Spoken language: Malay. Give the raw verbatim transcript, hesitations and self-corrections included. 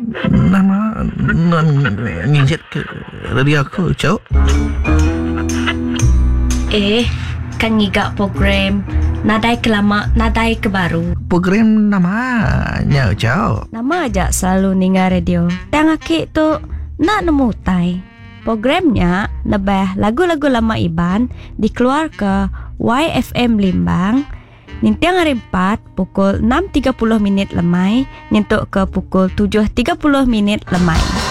nama non nginjet ke radio aku, Cok. Eh, kan ngigak program Nadai ke lama, Nadai ke baru. Program namanya, Cok. Nama aja selalu ninga radio. Yang akik tu nak nemu tai. Programnya nebah lagu-lagu lama Iban dikeluar ke Y F M Limbang. Nintiang hari empat pukul enam tiga puluh minit lemai, nyentuk ke pukul tujuh tiga puluh minit lemai.